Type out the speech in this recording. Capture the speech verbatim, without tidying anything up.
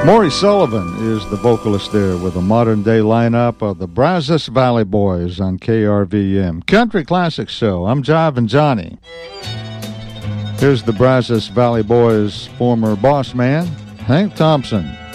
Maury Sullivan is the vocalist there with a modern-day lineup of the Brazos Valley Boys on K R V M. Country Classic Show. I'm Jive Johnny. Here's the Brazos Valley Boys' former boss man, Hank Thompson.